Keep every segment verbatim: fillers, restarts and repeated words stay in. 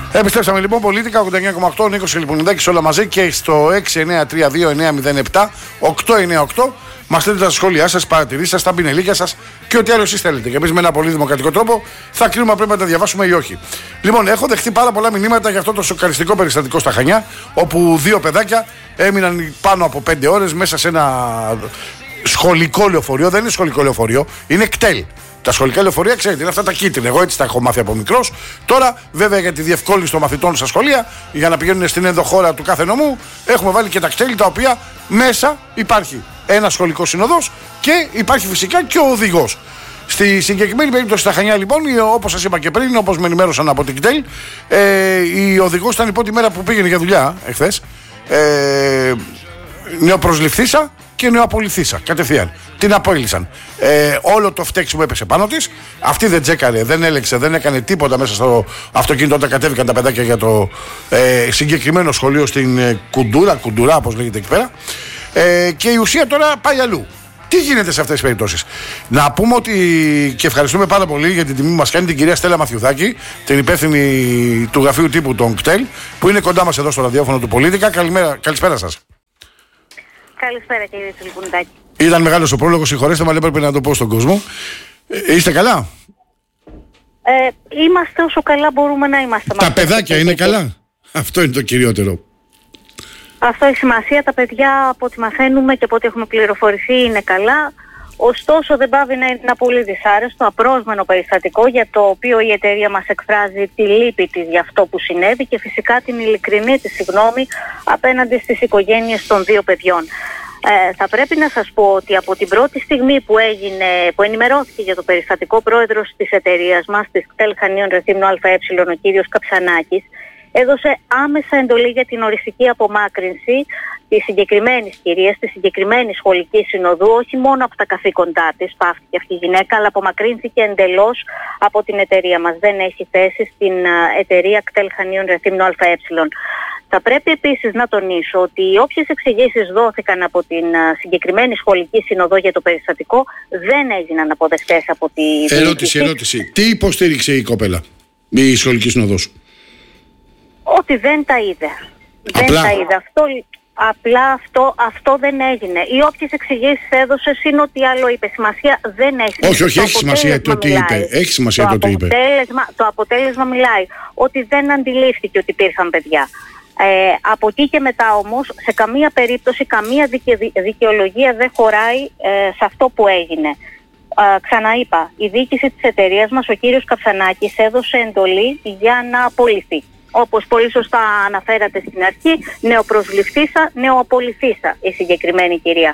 Επιστρέψαμε λοιπόν, Πολίτικα ογδόντα εννιά κόμμα οκτώ, Νίκος Λιπονιδάκης, όλα μαζί και στο έξι εννιά τρία δύο εννιά μηδέν επτά οκτώ εννιά οκτώ. Μας στέλνετε τα σχόλιά σας, παρατηρήσεις σας, τα πινελίκια σας και ό,τι άλλο εσείς θέλετε. Και εμείς με ένα πολύ δημοκρατικό τρόπο θα κρίνουμε αν πρέπει να τα διαβάσουμε ή όχι. Λοιπόν, έχω δεχτεί πάρα πολλά μηνύματα για αυτό το σοκαριστικό περιστατικό στα Χανιά, όπου δύο παιδάκια έμειναν πάνω από πέντε ώρες μέσα σε ένα σχολικό λεωφορείο. Δεν είναι σχολικό λεωφορείο, είναι κτέλ. Τα σχολικά λεωφορεία, ξέρετε, είναι αυτά τα κίτρινα. Εγώ έτσι τα έχω μάθει από μικρός. Τώρα, βέβαια, για τη διευκόλυνση των μαθητών στα σχολεία, για να πηγαίνουν στην ενδοχώρα του κάθε νομού, έχουμε βάλει και τα κτέλ, τα οποία μέσα υπάρχει ένα σχολικό συνοδός και υπάρχει φυσικά και ο οδηγός. Στη συγκεκριμένη περίπτωση στα Χανιά, λοιπόν, όπως σας είπα και πριν, όπως με ενημέρωσαν από την κτέλ, ε, η οδηγός ήταν η πρώτη μέρα που πήγαινε για δουλειά εχθές. Ε, νεοπροσληφθήσα και νεοαπολυθήσα κατευθείαν. Την απόλυσαν. Ε, όλο το φταίξιμο έπεσε πάνω της. Αυτή δεν τσέκαρε, δεν έλεξε, δεν έκανε τίποτα μέσα στο αυτοκίνητο όταν κατέβηκαν τα παιδάκια για το ε, συγκεκριμένο σχολείο στην ε, Κουντούρα, Κουντουρά, όπως λέγεται εκεί πέρα. Ε, και η ουσία τώρα πάει αλλού. Τι γίνεται σε αυτές τις περιπτώσεις? Να πούμε ότι και ευχαριστούμε πάρα πολύ για την τιμή που μας κάνει την κυρία Στέλλα Μαθιουδάκη, την υπεύθυνη του γραφείου τύπου των κτέλ, που είναι κοντά μας εδώ στο ραδιόφωνο του Πολίτικα. Καλημέρα, καλησπέρα σας. Καλησπέρα κύριε Λιπονιδάκη. Ήταν μεγάλος ο πρόλογος, συγχωρέστε με, αλλά έπρεπε να το πω στον κόσμο. Ε, είστε καλά? Ε, είμαστε όσο καλά μπορούμε να είμαστε. Τα παιδάκια είναι καλά? Αυτό είναι το κυριότερο. Αυτό έχει σημασία. Τα παιδιά, από ό,τι μαθαίνουμε και από ό,τι έχουμε πληροφορηθεί, είναι καλά. Ωστόσο, δεν πάβει να είναι ένα πολύ δυσάρεστο, απρόσμενο περιστατικό, για το οποίο η εταιρεία μας εκφράζει τη λύπη της για αυτό που συνέβη και φυσικά την ειλικρινή της συγγνώμη απέναντι στις οικογένειες των δύο παιδιών. Ε, θα πρέπει να σας πω ότι από την πρώτη στιγμή που, έγινε, που ενημερώθηκε για το περιστατικό, πρόεδρος της εταιρείας μας, της κτέλ Χανίων Ρεθύμνου ΑΕ, ο κύριος Καψανάκης, έδωσε άμεσα εντολή για την οριστική απομάκρυνση της συγκεκριμένης κυρίας, της συγκεκριμένης σχολικής συνοδού, όχι μόνο από τα καθήκοντά της, πάυθηκε αυτή η γυναίκα, αλλά απομακρύνθηκε εντελώς από την εταιρεία μας. Δεν έχει θέση στην εταιρεία κτέλ Χανίων Ρεθύμνου ΑΕ. Θα πρέπει επίσης να τονίσω ότι όποιες εξηγήσεις δόθηκαν από την συγκεκριμένη σχολική συνοδό για το περιστατικό δεν έγιναν αποδεκτές από τη... Ερώτηση, ερώτηση. Τι υποστήριξε η κοπέλα, η σχολική συνοδός? Ότι δεν τα είδε. Απλά. Δεν τα είδε. Αυτό, απλά αυτό, αυτό δεν έγινε. Οι όποιες εξηγήσεις έδωσες είναι ότι άλλο είπε. Σημασία δεν έχει. Όχι, όχι, έχει σημασία το τι είπε. Έχει σημασία το, το τι είπε. Το αποτέλεσμα μιλάει. Ότι δεν αντιλήφθηκε ότι υπήρχαν παιδιά. Ε, από εκεί και μετά όμως, σε καμία περίπτωση, καμία δικαι, δικαιολογία δεν χωράει ε, σε αυτό που έγινε. Ε, ξαναείπα, η διοίκηση της εταιρείας μας, ο κύριος Καψανάκης, έδωσε εντολή για να απολυθεί. Όπως πολύ σωστά αναφέρατε στην αρχή, νεοπροσληφθήσα, νεοαπολυθήσα η συγκεκριμένη κυρία.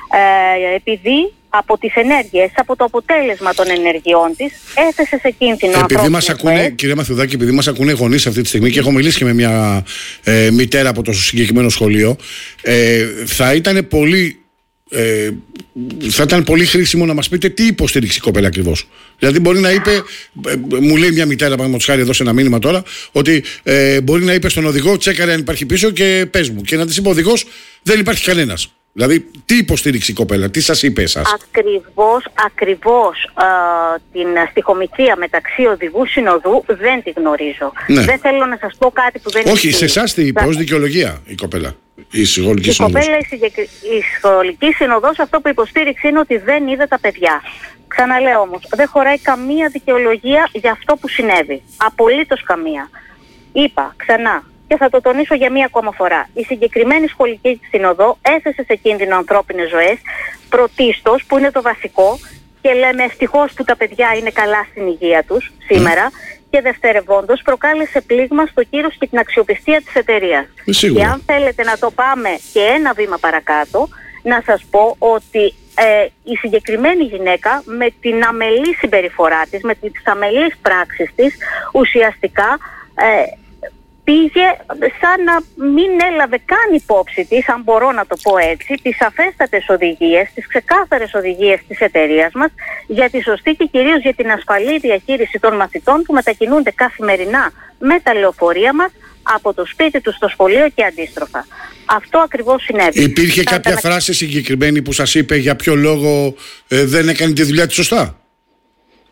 Ε, επειδή από τις ενέργειες, από το αποτέλεσμα των ενεργειών της, έθεσε σε κίνδυνο. Επειδή μας ακούνε, κυρία Μαθιουδάκη, επειδή μας ακούνε γονείς αυτή τη στιγμή και έχω μιλήσει και με μια ε, μητέρα από το συγκεκριμένο σχολείο, ε, θα ήταν πολύ... Ε, θα ήταν πολύ χρήσιμο να μας πείτε τι υποστήριξε η κοπέλα ακριβώς. Δηλαδή, μπορεί να είπε, ε, μου λέει μια μητέρα, παραδείγματος χάρη, εδώ σε ένα μήνυμα τώρα, ότι ε, μπορεί να είπε στον οδηγό, τσέκαρε αν υπάρχει πίσω και πες μου. Και να της είπε ο οδηγός, δεν υπάρχει κανένας. Δηλαδή, τι υποστήριξε η κοπέλα, τι σας είπε εσάς? Ακριβώς, ακριβώς ε, την στοιχομηθεία μεταξύ οδηγού συνοδού δεν τη γνωρίζω. Ναι. Δεν θέλω να σας πω κάτι που δεν είναι. Όχι, σε εσάς τι είπε, ως δικαιολογία η κοπέλα? Η σχολική η συνοδός. Κοπέλα, η, συγκεκρι... η σχολική συνοδός αυτό που υποστήριξε είναι ότι δεν είδε τα παιδιά. Ξαναλέω όμως, δεν χωράει καμία δικαιολογία για αυτό που συνέβη. Απολύτως καμία. Είπα ξανά και θα το τονίσω για μία ακόμα φορά. Η συγκεκριμένη σχολική συνοδό έθεσε σε κίνδυνο ανθρώπινες ζωές, πρωτίστως, που είναι το βασικό, και λέμε ευτυχώς που τα παιδιά είναι καλά στην υγεία τους σήμερα, mm. και δευτερευόντως προκάλεσε πλήγμα στο κύρος και την αξιοπιστία της εταιρείας. Και αν θέλετε να το πάμε και ένα βήμα παρακάτω, να σας πω ότι ε, η συγκεκριμένη γυναίκα με την αμελή συμπεριφορά της, με τις αμελείς πράξεις της, ουσιαστικά ε, πήγε σαν να μην έλαβε καν υπόψη της, αν μπορώ να το πω έτσι, τις σαφέστατες οδηγίες, τις ξεκάθαρες οδηγίες της εταιρείας μας για τη σωστή και κυρίως για την ασφαλή διαχείριση των μαθητών που μετακινούνται καθημερινά με τα λεωφορεία μας από το σπίτι του στο σχολείο και αντίστροφα. Αυτό ακριβώς συνέβη. Υπήρχε θα κάποια τα... φράση συγκεκριμένη που σας είπε για ποιο λόγο ε, δεν έκανε τη δουλειά της σωστά?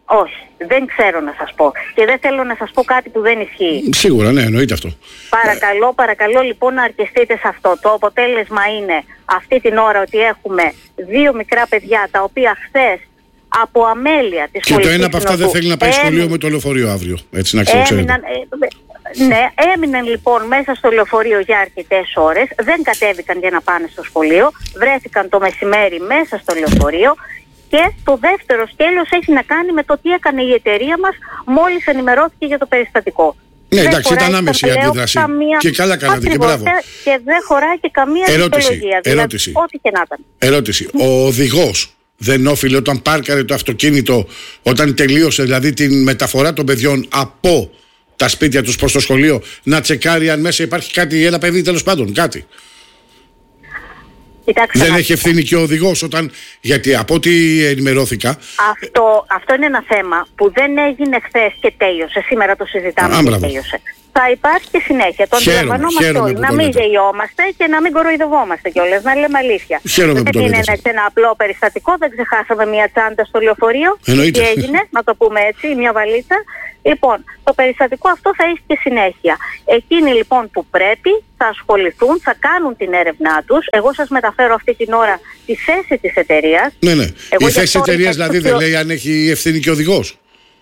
Όχι, δεν ξέρω να σας πω. Και δεν θέλω να σας πω κάτι που δεν ισχύει. Σίγουρα, ναι, εννοείται αυτό. Παρακαλώ, παρακαλώ λοιπόν να αρκεστείτε σε αυτό. Το αποτέλεσμα είναι αυτή την ώρα ότι έχουμε δύο μικρά παιδιά τα οποία χθες από αμέλεια της και το ένα από αυτά δεν θέλει να πάει έμειναν, σχολείο με το λεωφορείο αύριο. Έτσι να ξέρω. Έμειναν, ε, ναι, έμειναν λοιπόν μέσα στο λεωφορείο για αρκετές ώρες. Δεν κατέβηκαν για να πάνε στο σχολείο. Βρέθηκαν το μεσημέρι μέσα στο λεωφορείο. Και το δεύτερο σκέλος έχει να κάνει με το τι έκανε η εταιρεία μας μόλις ενημερώθηκε για το περιστατικό. Ναι, δεν εντάξει, ήταν άμεση η αντίδραση. Καμία... Και καλά κάνατε, και μπράβο. Και δεν χωράει και καμία δικαιολογία. Ερώτηση. Δηλαδή, ό,τι και να ήταν. Ερώτηση. Ο οδηγός δεν όφιλε όταν πάρκαρε το αυτοκίνητο, όταν τελείωσε δηλαδή την μεταφορά των παιδιών από τα σπίτια τους προς το σχολείο, να τσεκάρει αν μέσα υπάρχει κάτι, ένα παιδί τέλος πάντων, κάτι? Κοιτάξτε, δεν έχει ευθύνη και ο οδηγός όταν, γιατί από ό,τι ενημερώθηκα... Αυτό, αυτό είναι ένα θέμα που δεν έγινε χθες και τέλειωσε. Σήμερα το συζητάμε Α, και τέλειωσε. Θα υπάρχει και συνέχεια. Το αντιλαμβανόμαστε όλοι. Να μην γελιόμαστε και να μην κοροϊδευόμαστε κιόλας. Να λέμε αλήθεια. Χαίρομαι δεν είναι ένα, ένα απλό περιστατικό. Δεν ξεχάσαμε μια τσάντα στο λεωφορείο. Εννοείται. Τι έγινε, να το πούμε έτσι, μια βαλίτσα. Λοιπόν, το περιστατικό αυτό θα έχει και συνέχεια. Εκείνοι λοιπόν που πρέπει θα ασχοληθούν, θα κάνουν την έρευνά τους. Εγώ σας μεταφέρω αυτή την ώρα τη θέση της εταιρείας. Ναι, ναι. Εγώ η θέση της εταιρείας δηλαδή δεν λέει αν έχει ευθύνη και ο οδηγός.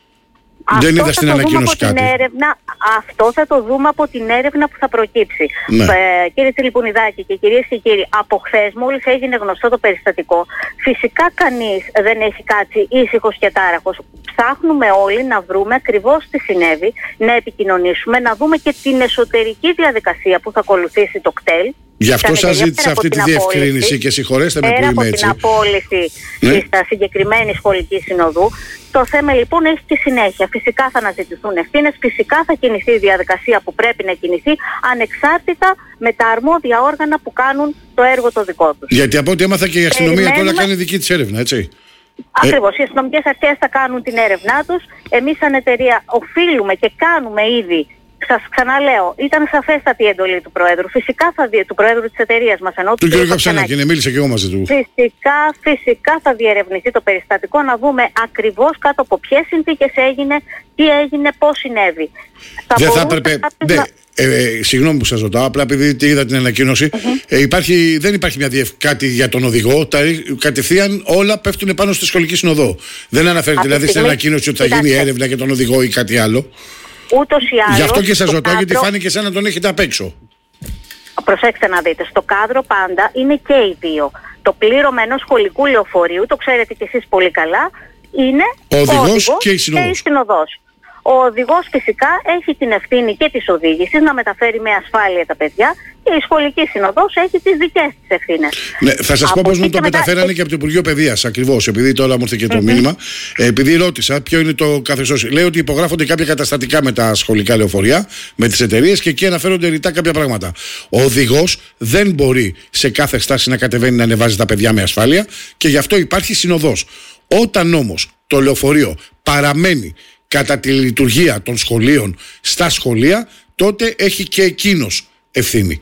Αυτό δεν είδα στην ανακοίνωση κάτι. Έρευνα, αυτό θα το δούμε από την έρευνα που θα προκύψει. Ναι. Ε, κύριε Τσιλιπουνιδάκη και κυρίες και κύριοι, από χθες μόλις έγινε γνωστό το περιστατικό, φυσικά κανείς δεν έχει κάτσει ήσυχος και τάραχος. Ψάχνουμε όλοι να βρούμε ακριβώς τι συνέβη, να επικοινωνήσουμε, να δούμε και την εσωτερική διαδικασία που θα ακολουθήσει το κτέλ. Γι' αυτό σας ζήτησα αυτή τη διευκρίνηση και συγχωρέστε με που είμαι από έτσι. Την απόλυση ναι. της συγκεκριμένης σχολικής συνοδού. Το θέμα λοιπόν έχει και συνέχεια. Φυσικά θα αναζητηθούν ευθύνες, φυσικά θα κινηθεί η διαδικασία που πρέπει να κινηθεί, ανεξάρτητα με τα αρμόδια όργανα που κάνουν το έργο το δικό τους. Γιατί από ό,τι έμαθα και η αστυνομία τώρα κάνει δική της έρευνα, έτσι. Ακριβώς. Οι αστυνομικές αρχές θα κάνουν την έρευνά τους. Εμείς σαν εταιρεία οφείλουμε και κάνουμε ήδη. Σας ξαναλέω, ήταν σαφέστατη η εντολή του Προέδρου. Φυσικά θα δει, του Προέδρου της εταιρείας μας. Ενώ του κ. Καψανάκη, ναι, μίλησε και εγώ μαζί του. Φυσικά, φυσικά θα διερευνηθεί το περιστατικό, να δούμε ακριβώς κάτω από ποιες συνθήκες έγινε, τι έγινε, πώς συνέβη. Δεν θα έπρεπε... Ναι. Να... Ε, ε, συγγνώμη που σας ρωτάω, απλά επειδή είδα την ανακοίνωση, mm-hmm. ε, υπάρχει, δεν υπάρχει μια διευ... κάτι για τον οδηγό, τα, κατευθείαν όλα πέφτουν πάνω στη σχολική συνοδό. Δεν αναφέρεται δηλαδή στην ανακοίνωση ότι θα γίνει έρευνα για τον οδηγό ή κάτι άλλο. Ούτως ή άλλως, γι' αυτό και σας ρωτάω, κάδρο... γιατί φάνηκε σαν να τον έχετε απ' έξω. Προσέξτε να δείτε, στο κάδρο πάντα είναι και οι δύο. Το πλήρωμα ενός σχολικού λεωφορείου, το ξέρετε κι εσείς πολύ καλά, είναι ο οδηγός και η συνοδός. Ο οδηγός φυσικά έχει την ευθύνη και της οδήγησης να μεταφέρει με ασφάλεια τα παιδιά και η σχολική συνοδός έχει τις δικές της ευθύνες. Ναι, θα σας πω πώς μου το μετά... μεταφέρανε και από το Υπουργείο Παιδείας ακριβώς, επειδή τώρα μου ήρθε και το mm-hmm. μήνυμα. Ε, επειδή ρώτησα ποιο είναι το καθεστώς. Λέει ότι υπογράφονται κάποια καταστατικά με τα σχολικά λεωφορεία, με τις εταιρείες και εκεί αναφέρονται ρητά κάποια πράγματα. Ο οδηγός δεν μπορεί σε κάθε στάση να κατεβαίνει να ανεβάζει τα παιδιά με ασφάλεια και γι' αυτό υπάρχει συνοδός. Όταν όμως το λεωφορείο παραμένει κατά τη λειτουργία των σχολείων στα σχολεία, τότε έχει και εκείνος ευθύνη.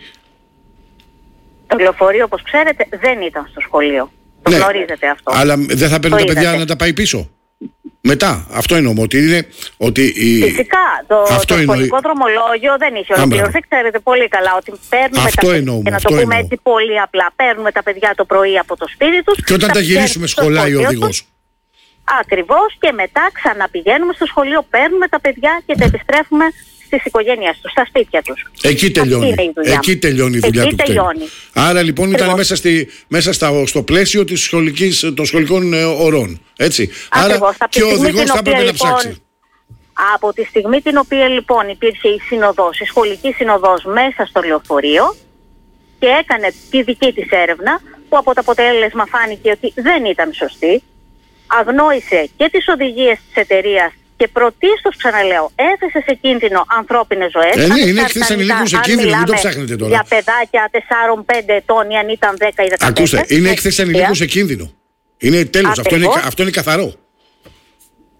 Το λεωφορείο, όπως ξέρετε, δεν ήταν στο σχολείο. Το ναι, γνωρίζετε αυτό. Αλλά δεν θα παίρνουν τα παιδιά είδατε. Να τα πάει πίσω. Μετά. Αυτό εννοώ. Ότι είναι, ότι η... Φυσικά. Το, το σχολικό δρομολόγιο δεν είχε ολοκληρωθεί. Ξέρετε πολύ καλά ότι παίρνουμε αυτό τα παιδιά. Εννοούμε, και να αυτό το πούμε εννοώ. Έτσι πολύ απλά. Παίρνουμε τα παιδιά το πρωί από το σπίτι τους. Και όταν τα, τα γυρίσουμε σχολάει ο οδηγός. Ακριβώς, και μετά ξαναπηγαίνουμε στο σχολείο, παίρνουμε τα παιδιά και τα επιστρέφουμε στις οικογένειες τους, στα σπίτια τους. Εκεί τελειώνει. Εκεί τελειώνει η δουλειά Εκεί του τελειώνει. Άρα λοιπόν Ακριβώς. Ήταν μέσα, στη, μέσα στα, στο πλαίσιο της σχολικής, των σχολικών ε, ωρών. Έτσι. Ακριβώς. Άρα και ο οδηγός θα έπρεπε λοιπόν, να ψάξει. Από τη στιγμή την οποία λοιπόν υπήρχε η συνοδός, η σχολική συνοδός μέσα στο λεωφορείο και έκανε τη δική της έρευνα, που από το αποτέλεσμα φάνηκε ότι δεν ήταν σωστή, αγνόησε και τις οδηγίες της εταιρείας και πρωτίστως, ξαναλέω, έθεσε σε κίνδυνο ανθρώπινες ζωές. Ε, ναι, είναι έκθεση ανηλίκων σε κίνδυνο, μην το ψάχνετε τώρα. Για παιδάκια τεσσάρων πέντε ετών ή αν ήταν δέκα ή δεκαπέντε. Ακούστε, είναι έκθεση ανηλίκων σε κίνδυνο. Είναι τέλος, αυτό είναι, αυτό είναι καθαρό.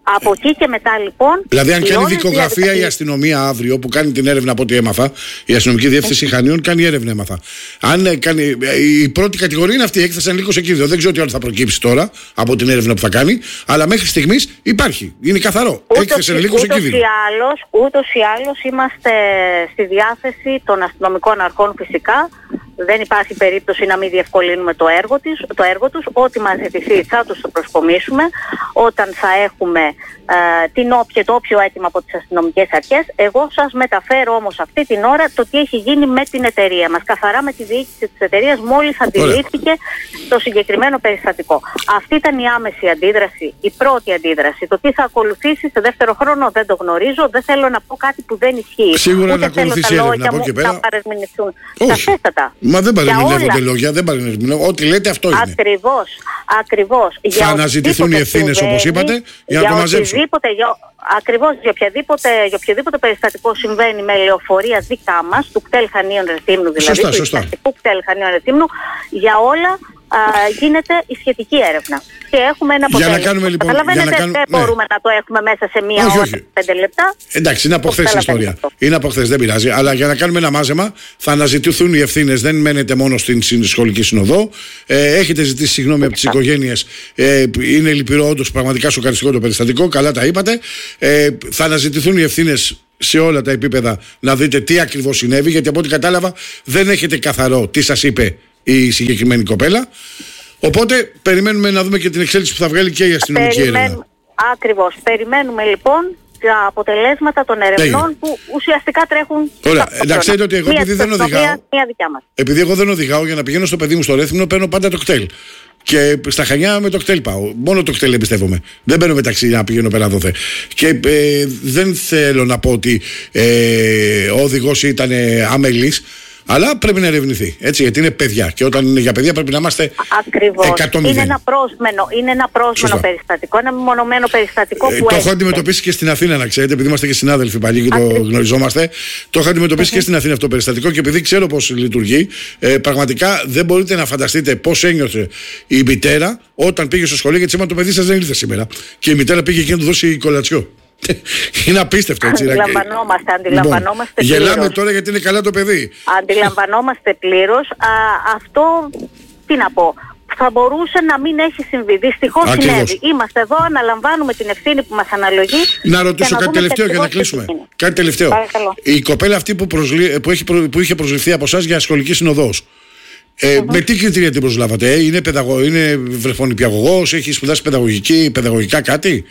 Από εκεί και μετά λοιπόν. Δηλαδή, αν κάνει δικογραφία η αστυνομία αύριο που κάνει την έρευνα από ό,τι έμαθα, η αστυνομική διεύθυνση Χανίων κάνει έρευνα, έμαθα. Αν κάνει, η πρώτη κατηγορία είναι αυτή, η έκθεση ανηλίκως εκκίνδυνο. Δεν ξέρω τι άλλο θα προκύψει τώρα από την έρευνα που θα κάνει, αλλά μέχρι στιγμής υπάρχει. Είναι καθαρό. Έκθεση ανηλίκως εκκίνδυνο. Ούτως ή άλλως είμαστε στη διάθεση των αστυνομικών αρχών φυσικά. Δεν υπάρχει περίπτωση να μην διευκολύνουμε το έργο, της, το έργο τους. Ό,τι μας ζητηθεί θα τους το προσκομίσουμε. Όταν θα έχουμε ε, την όποια, το όποιο αίτημα από τις αστυνομικές αρχές, εγώ σας μεταφέρω όμως αυτή την ώρα το τι έχει γίνει με την εταιρεία μας. Καθαρά με τη διοίκηση της εταιρείας μόλις αντιλήφθηκε το συγκεκριμένο περιστατικό. Αυτή ήταν η άμεση αντίδραση, η πρώτη αντίδραση. Το τι θα ακολουθήσει σε δεύτερο χρόνο δεν το γνωρίζω. Δεν θέλω να πω κάτι που δεν ισχύει. Σίγουρα Ούτε να ακολουθήσει έρευνα από εκεί πέρα. Να παρερμηνευτούν. Σαφέστατα. Μα δεν παρεμηνεύονται λόγια, δεν παρεμηνεύονται. Ό,τι λέτε αυτό είναι. Ακριβώς, ακριβώς. Θα αναζητηθούν οι ευθύνες όπως είπατε για να το μαζέψουν. Για, ακριβώς, για οποιοδήποτε, για οποιοδήποτε περιστατικό συμβαίνει με λεωφορεία δικά μας, του κτέλ Χανίων Ρεθύμνου δηλαδή, σωστά, του σωστά. κτέλ Χανίων Ρεθύμνου, για όλα α, γίνεται η σχετική έρευνα. Και έχουμε ένα αποτέλεσμα. Για να κάνουμε λοιπόν. Καταλαβαίνετε, να κάνουμε, δεν ναι. μπορούμε να το έχουμε μέσα σε μία όχι, ώρα, όχι. πέντε λεπτά. Εντάξει, είναι από χθες η ιστορία. Αυτό. Είναι από χθες, δεν πειράζει. Αλλά για να κάνουμε ένα μάζεμα, θα αναζητηθούν οι ευθύνες. Δεν μένετε μόνο στην σχολική συνοδό. Ε, έχετε ζητήσει συγγνώμη από τις οικογένειες. Ε, είναι λυπηρό, όντως, πραγματικά σοκαριστικό το περιστατικό. Καλά τα είπατε. Ε, θα αναζητηθούν οι ευθύνες σε όλα τα επίπεδα να δείτε τι ακριβώς συνέβη. Γιατί από ό,τι κατάλαβα, δεν έχετε καθαρό τι σας είπε η συγκεκριμένη κοπέλα. Οπότε περιμένουμε να δούμε και την εξέλιξη που θα βγάλει και η αστυνομική έρευνα. Ακριβώς. Περιμένουμε λοιπόν τα αποτελέσματα των ερευνών Έγινε. που ουσιαστικά τρέχουν. Ωραία. Να ξέρετε ότι εγώ επειδή δεν οδηγάω. Επειδή εγώ δεν οδηγάω, για να πηγαίνω στο παιδί μου στο Ρέθυμνο παίρνω πάντα το κτέλ. Και στα Χανιά με το κτέλ πάω. Μόνο το κτέλ εμπιστεύομαι. Δεν παίρνω μεταξύ να πηγαίνω πέρα δόθε. Και ε, δεν θέλω να πω ότι ε, ο οδηγός ήταν αμελής. Αλλά πρέπει να ερευνηθεί, έτσι, γιατί είναι παιδιά. Και όταν είναι για παιδιά πρέπει να είμαστε εκατό μηδέν. Είναι ένα πρόσμενο, είναι ένα πρόσμενο περιστατικό, ένα μεμονωμένο περιστατικό ε, που το έχω αντιμετωπίσει και στην Αθήνα, να ξέρετε, επειδή είμαστε και συνάδελφοι πάλι και το γνωριζόμαστε. Το έχω αντιμετωπίσει mm-hmm. και στην Αθήνα αυτό το περιστατικό και επειδή ξέρω πώς λειτουργεί, ε, πραγματικά δεν μπορείτε να φανταστείτε πώς ένιωθε η μητέρα όταν πήγε στο σχολείο, γιατί σήμερα το παιδί σας δεν ήρθε σήμερα. Και η μητέρα πήγε εκεί να του δώσει κολατσιό. Είναι απίστευτο, έτσι. Αντιλαμβανόμαστε, αντιλαμβανόμαστε λοιπόν, πλήρως. Γελάμε τώρα γιατί είναι καλά το παιδί. Αντιλαμβανόμαστε πλήρως. Α, αυτό, τι να πω, θα μπορούσε να μην έχει συμβεί. Δυστυχώς συνέβη. Είμαστε εδώ, αναλαμβάνουμε την ευθύνη που μας αναλογεί. Να ρωτήσω κάτι τελευταίο για να κλείσουμε. Κάτι τελευταίο. Παρακαλώ. Η κοπέλα αυτή που, προσλη... που, έχει προ... που είχε προσληφθεί από εσάς για σχολική συνοδός. Ε, mm-hmm. Με τι κριτήρια την προσλάβατε, ε? Είναι, παιδαγω... είναι βρεφονιπιαγωγός, έχει σπουδάσει παιδαγωγική, παιδαγωγικά κάτι?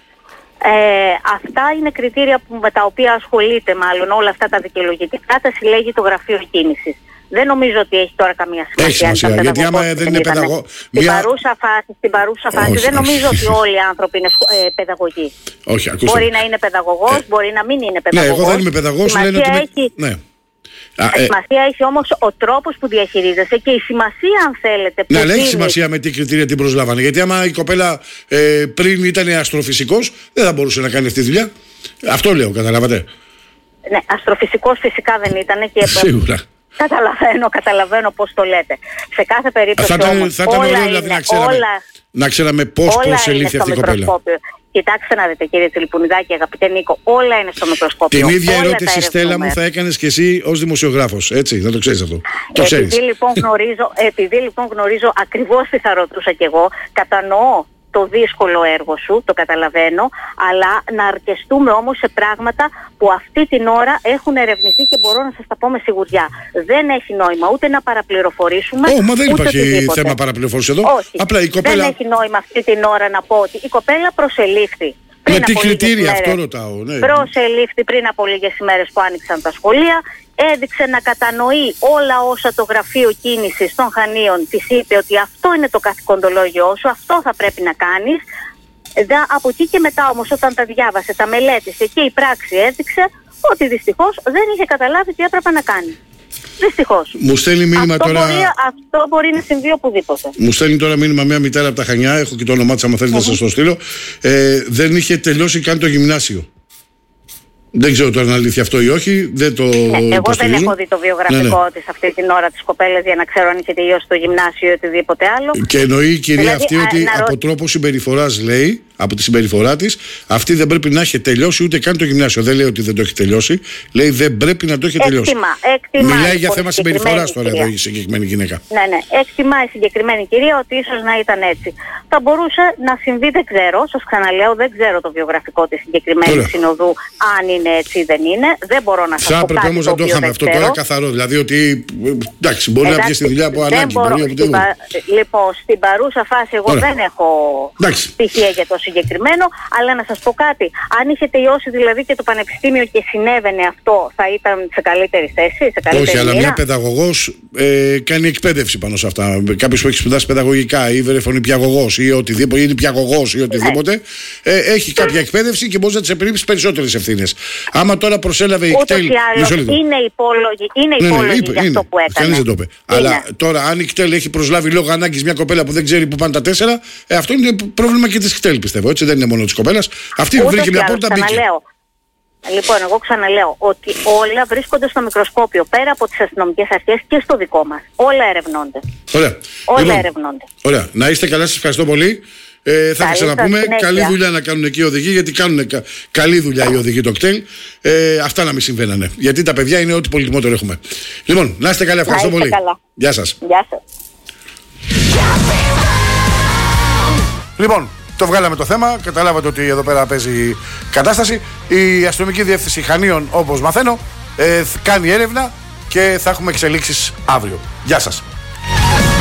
Ε, αυτά είναι κριτήρια που, με τα οποία ασχολείται μάλλον όλα αυτά τα δικαιολογητικά, τα συλλέγει το γραφείο κίνησης. Δεν νομίζω ότι έχει τώρα καμία σημασία. Έχει σημασία, γιατί άμα δεν είναι παιδαγωγό. Στην μια... παρούσα φάση, στην παρούσα φάση όχι, δεν όχι. νομίζω ότι όλοι οι άνθρωποι είναι ε, παιδαγωγοί. Όχι, ακούστε. Μπορεί να είναι παιδαγωγός, ε... μπορεί να μην είναι παιδαγωγός. Ναι, εγώ δεν είμαι παιδαγωγός, λένε ότι έχει... ναι. Α, ε... σημασία έχει όμως ο τρόπος που διαχειρίζεσαι και η σημασία, αν θέλετε. Που ναι, αλλά έχει δίνει... σημασία με τι κριτήρια την προσλάβανε. Γιατί άμα η κοπέλα ε, πριν ήταν αστροφυσικός, δεν θα μπορούσε να κάνει αυτή τη δουλειά. Αυτό λέω, καταλάβατε. Ναι, αστροφυσικός φυσικά δεν ήταν και. Σίγουρα. Καταλαβαίνω, καταλαβαίνω πώς το λέτε. Σε κάθε περίπτωση θα όμως, θα ήταν ωραίο δηλαδή να ξέραμε, όλα, να ξέραμε πώς προσελήφθη αυτή η κοπέλα. Κοιτάξτε να δείτε κύριε Τσιλιπουνιδάκη, αγαπητέ Νίκο, όλα είναι στο μικροσκόπιο. Την ίδια ερώτηση, Στέλλα μου, θα έκανες και εσύ ως δημοσιογράφος, έτσι, να το ξέρεις αυτό. Το ξέρεις. Επειδή λοιπόν γνωρίζω, επειδή λοιπόν γνωρίζω ακριβώς τι θα ρωτούσα κι εγώ, κατανοώ το δύσκολο έργο σου, το καταλαβαίνω, αλλά να αρκεστούμε όμως σε πράγματα που αυτή την ώρα έχουν ερευνηθεί και μπορώ να σας τα πω με σιγουριά. Δεν έχει νόημα ούτε να παραπληροφορήσουμε. Oh, μα δεν ούτε υπάρχει οτιδήποτε. θέμα παραπληροφόρηση εδώ. Όχι. Απλά η κοπέλα... Δεν έχει νόημα αυτή την ώρα να πω ότι η κοπέλα προσελήφθη. Με τι κριτήρια, αυτό ρωτάω. Ναι. Προσελήφθη πριν από λίγες ημέρες που άνοιξαν τα σχολεία. Έδειξε να κατανοεί όλα όσα το γραφείο κίνησης των Χανίων της είπε ότι αυτό είναι το καθηκοντολόγιο σου, αυτό θα πρέπει να κάνεις. Από εκεί και μετά όμως όταν τα διάβασε, τα μελέτησε και η πράξη έδειξε ότι δυστυχώς δεν είχε καταλάβει τι έπρεπε να κάνει. Δυστυχώς. Μου στέλνει μήνυμα αυτό τώρα. Μπορεί, αυτό μπορεί να συμβεί οπουδήποτε. Μου στέλνει τώρα μήνυμα μια μητέρα από τα Χανιά, έχω και το όνομά της, άμα θέλετε να σας το στείλω. Ε, δεν είχε τελειώσει καν το γυμνάσιο. Δεν ξέρω τώρα αν είναι αλήθεια αυτό ή όχι. Δεν το ναι, εγώ δεν έχω δει το βιογραφικό ναι, ναι. της αυτή την ώρα της κοπέλας για να ξέρω αν είχε τελειώσει το γυμνάσιο ή οτιδήποτε άλλο. Και εννοεί η κυρία δηλαδή, αυτή α, ότι να από ρω... τρόπο συμπεριφοράς λέει από τη συμπεριφορά της. Αυτή δεν πρέπει να έχει τελειώσει ούτε καν το γυμνάσιο. Δεν λέει ότι δεν το έχει τελειώσει. Λέει δεν πρέπει να το έχει τελειώσει. Εκτιμά, Μιλάει για θέμα συμπεριφοράς τώρα εδώ η συγκεκριμένη γυναίκα. Ναι, ναι. Εκτιμά η συγκεκριμένη κυρία ότι ίσως να ήταν έτσι. Θα μπορούσε να συμβεί, δεν ξέρω. Σας ξαναλέω, δεν ξέρω το βιογραφικό της συγκεκριμένης συνοδού, αν είναι έτσι ή δεν είναι. Δεν μπορώ να σας πω. Θα έπρεπε όμως να το είχαμε αυτό τώρα καθαρό. Δηλαδή ότι εντάξει, μπορεί εντάξει, να πιει τη δουλειά από ανάγκη. Μπορεί στην πα... Λοιπόν, στην παρούσα φάση εγώ Ωραία. δεν έχω εντάξει. στοιχεία για το συγκεκριμένο, αλλά να σας πω κάτι. Αν είχε τελειώσει δηλαδή και το πανεπιστήμιο και συνέβαινε αυτό, θα ήταν σε καλύτερη θέση, σε καλύτερη Όχι, μοίρα. Αλλά μια παιδαγωγός ε, κάνει εκπαίδευση πάνω σε αυτά. Κάποιος που έχει σπουδάσει παιδαγωγικά ή βρεφονιπιαγωγός ή οτιδήποτε, ή νηπιαγωγός ή οτιδήποτε, ναι. ε, έχει κάποια εκπαίδευση και μπορεί να της επιλήψει περισσότερες ευθύνες. Άμα τώρα προσέλαβε η ΚΤΕΛ. Είναι υπόλογη, είναι υπόλογη ναι, ναι, είπε, για είναι. αυτό που έκανε. Κανείς δεν το είπε. Αλλά τώρα, αν η ΚΤΕΛ έχει προσλάβει λόγω ανάγκης μια κοπέλα που δεν ξέρει που πάνε τα τέσσερα, ε, αυτό είναι πρόβλημα και της ΚΤΕΛ, πιστεύω. Έτσι, δεν είναι μόνο της κοπέλας. Αυτή που βρήκε μια πόρτα μπήκε. Λοιπόν, εγώ ξαναλέω ότι όλα βρίσκονται στο μικροσκόπιο πέρα από τις αστυνομικές αρχές και στο δικό μας. Όλα ερευνώνται. Ωραία. Όλα λοιπόν, ερευνώνται. Ωραία. Να είστε καλά, σας ευχαριστώ πολύ. Ε, θα ξαναπούμε. Καλή δουλειά να κάνουν εκεί οι οδηγοί, γιατί κάνουν κα, καλή δουλειά οι οδηγοί το κτέλ. Ε, αυτά να μην συμβαίνανε. Γιατί τα παιδιά είναι ό,τι πολυτιμότερο έχουμε. Λοιπόν, να είστε καλά, ευχαριστώ πολύ. Καλά. Γεια σας. Γεια σας. Λοιπόν, το βγάλαμε το θέμα. Καταλάβατε ότι εδώ πέρα παίζει κατάσταση. Η αστυνομική διεύθυνση Χανίων, όπως μαθαίνω, ε, κάνει έρευνα και θα έχουμε εξελίξεις αύριο. Γεια σας.